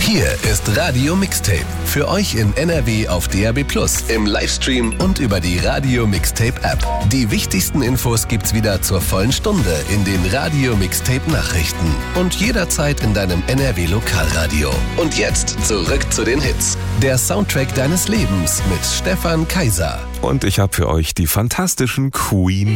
Hier ist Radio Mixtape. Für euch in NRW auf DAB+, im Livestream und über die Radio Mixtape App. Die wichtigsten Infos gibt's wieder zur vollen Stunde in den Radio Mixtape Nachrichten. Und jederzeit in deinem NRW Lokalradio. Und jetzt zurück zu den Hits. Der Soundtrack deines Lebens mit Stefan Kaiser. Und ich habe für euch die fantastischen Queen